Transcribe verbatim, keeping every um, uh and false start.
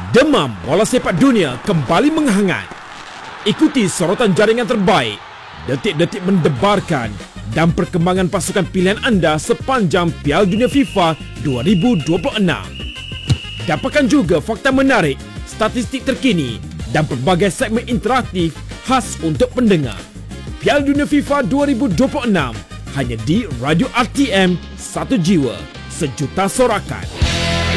Demam bola sepak dunia kembali menghangat. Ikuti sorotan jaringan terbaik, detik-detik mendebarkan dan perkembangan pasukan pilihan anda sepanjang Piala Dunia FIFA dua ribu dua puluh enam. Dapatkan juga fakta menarik, statistik terkini dan pelbagai segmen interaktif khas untuk pendengar. Piala Dunia FIFA dua ribu dua puluh enam hanya di Radio R T M, satu jiwa, sejuta sorakan.